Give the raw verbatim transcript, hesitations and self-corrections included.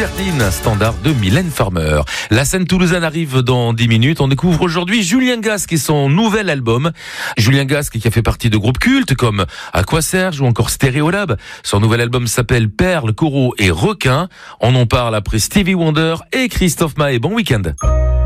Lizardine, standard de Mylène Farmer. La scène toulousaine arrive dans dix minutes. On découvre aujourd'hui Julien Gasque et son nouvel album. Julien Gasque qui a fait partie de groupes cultes comme Aquaserge ou encore Stéréolab. Son nouvel album s'appelle Perles, Coraux et Requins. On en parle après Stevie Wonder et Christophe Maé. Bon week-end.